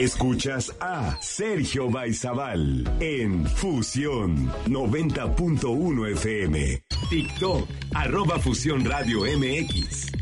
Escuchas a Sergio Baizabal en Fusión 90.1 FM. TikTok, @Fusión Radio MX.